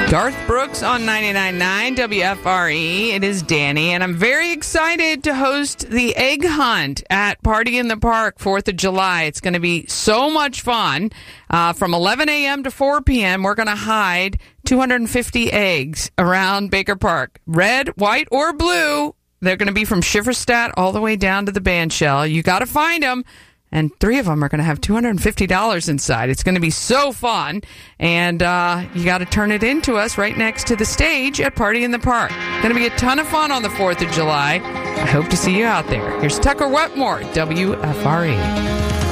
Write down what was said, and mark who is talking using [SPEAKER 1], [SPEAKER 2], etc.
[SPEAKER 1] Garth Brooks on 99.9 WFRE. It is Danny, and I'm very excited to host the egg hunt at Party in the Park, 4th of July. It's going to be so much fun. From 11 a.m. to 4 p.m., we're going to hide 250 eggs around Baker Park. Red, white, or blue. They're going to be from Schifferstadt all the way down to the Bandshell. You got to find them. And 3 of them are going to have $250 inside. It's going to be so fun. And you got to turn it in to us right next to the stage at Party in the Park. Going to be a ton of fun on the 4th of July. I hope to see you out there. Here's Tucker Wetmore, WFRE.